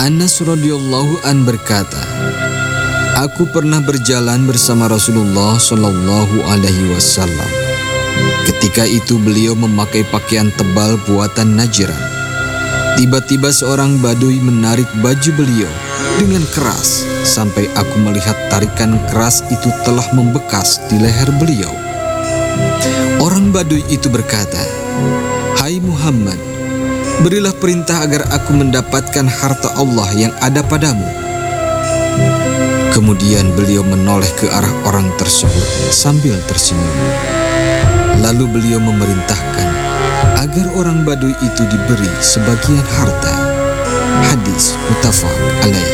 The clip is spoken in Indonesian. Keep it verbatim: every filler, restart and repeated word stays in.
Anas radhiyallahu an berkata, aku pernah berjalan bersama Rasulullah Shallallahu Alaihi Wasallam. Ketika itu beliau memakai pakaian tebal buatan Najran. Tiba-tiba seorang badui menarik baju beliau dengan keras sampai aku melihat tarikan keras itu telah membekas di leher beliau. Orang badui itu berkata, "Hai Muhammad, berilah perintah agar aku mendapatkan harta Allah yang ada padamu." Kemudian beliau menoleh ke arah orang tersebut sambil tersenyum. Lalu beliau memerintahkan agar orang badui itu diberi sebagian harta. Hadis muttafaq alaih.